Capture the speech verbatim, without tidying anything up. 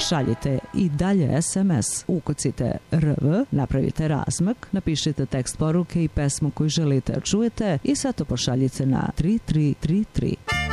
šaljite i dalje es em es, ukucite R V, napravite razmak, napišite tekst poruke i pesmu koju želite da čujete i sve to pošaljite na tri tri tri tri.